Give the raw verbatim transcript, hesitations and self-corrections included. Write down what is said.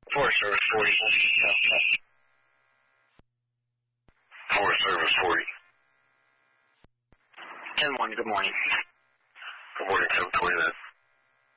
Forest Service forty. Forest Service forty. ten one, good morning. Good morning, seven twenty-nine.